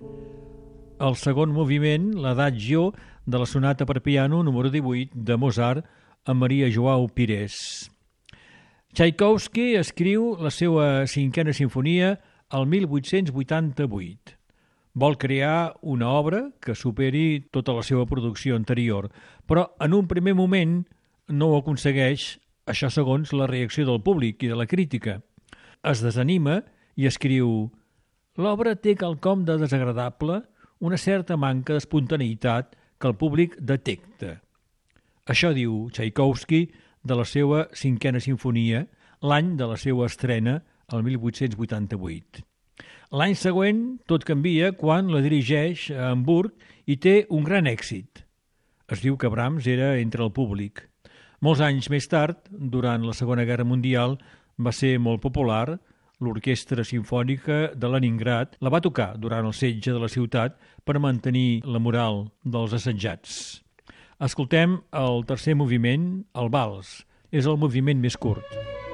El segon moviment, l'Adagio de la sonata per piano número 18 de Mozart amb Maria Joao Pires. Tchaikovsky escriu la seva cinquena sinfonia el 1888. Vol crear una obra que superi tota la seva producció anterior, però en un primer moment no ho aconsegueix, això segons la reacció del públic i de la crítica. Es desanima i escriu: l'obra té quelcom de desagradable, una certa manca d'espontaneïtat que el públic detecta. Això diu Tchaikovsky de la seva cinquena sinfonia, l'any de la seva estrena, el 1888. L'any següent tot canvia quan la dirigeix a Hamburg i té un gran èxit. Es diu que Brahms era entre el públic. Molts anys més tard, durant la Segona Guerra Mundial, va ser molt popular. L'Orquestra Simfònica de Leningrad la va tocar durant el setge de la ciutat per mantenir la moral dels assetjats. Escoltem el tercer moviment, el vals. És el moviment més curt.